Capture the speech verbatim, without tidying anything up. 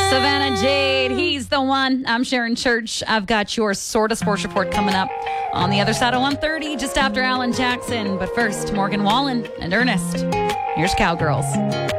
Savannah Jade, he's the one. I'm Sharon Church. I've got your Sort of Sports Report coming up on the other side of one thirty, just after Alan Jackson. But first, Morgan Wallen and Ernest. Here's Cowgirls.